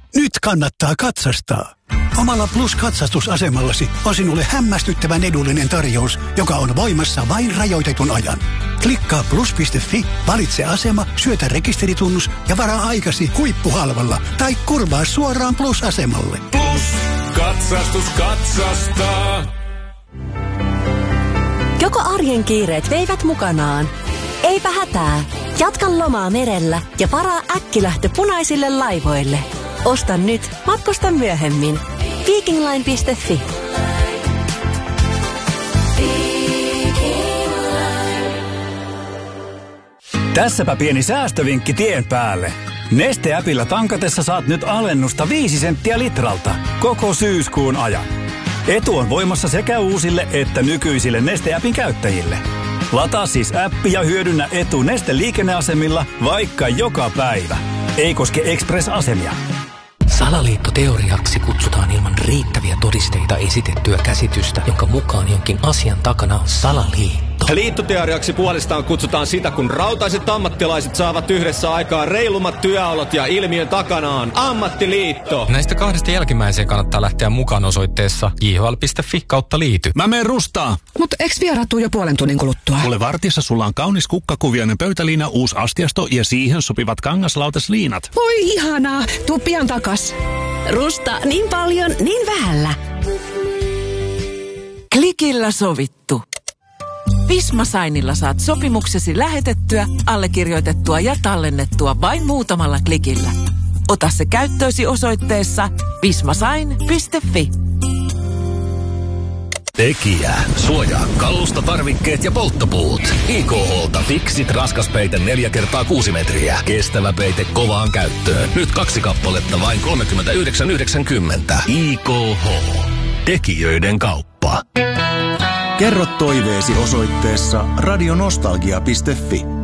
Nyt kannattaa katsastaa. Omalla Plus-katsastusasemallasi on sinulle hämmästyttävän edullinen tarjous, joka on voimassa vain rajoitetun ajan. Klikkaa plus.fi, valitse asema, syötä rekisteritunnus ja varaa aikasi huippuhalvalla tai kurvaa suoraan Plus-asemalle. Plus, katsastus katsastaa. Joko arjen kiireet veivät mukanaan? Eipä hätää. Jatka lomaa merellä ja varaa äkkilähtö punaisille laivoille. Osta nyt, matkusta myöhemmin. Vikingline.fi. Tässäpä pieni säästövinkki tien päälle. Neste-äpillä tankatessa saat nyt alennusta 5 senttiä litralta koko syyskuun ajan. Etu on voimassa sekä uusille että nykyisille Neste-äpin käyttäjille. Lataa siis appi ja hyödynnä etu Neste-liikenneasemilla vaikka joka päivä. Ei koske Express-asemia. Salaliittoteoriaksi kutsutaan ilman riittäviä todisteita esitettyä käsitystä, jonka mukaan jonkin asian takana on salaliitto. Liittoteoriaksi puolestaan kutsutaan sitä, kun rautaiset ammattilaiset saavat yhdessä aikaan reilummat työolot ja ilmiön takana on ammattiliitto. Näistä 2 jälkimmäiseen kannattaa lähteä mukaan osoitteessa jhl.fi/liity. Mä meen rustaa. Mut eks vieraat tuu jo puolen tunnin kuluttua? Mulle vartissa sulla on kaunis kukkakuviainen pöytäliina, uusi astiasto ja siihen sopivat kangaslautasliinat. Voi ihanaa, tuu pian takas. Rusta niin paljon, niin vähällä. Klikillä sovittu. Visma Signilla saat sopimuksesi lähetettyä, allekirjoitettua ja tallennettua vain muutamalla klikillä. Ota se käyttöösi osoitteessa vismasign.fi. Tekijä. Suojaa kalusta, tarvikkeet ja polttopuut. IKH:lta Fixit raskaspeite 4x6 metriä. Kestävä peite kovaan käyttöön. Nyt 2 kappaletta vain 39,90. IKH. Tekijöiden kauppa. Kerro toiveesi osoitteessa radionostalgia.fi.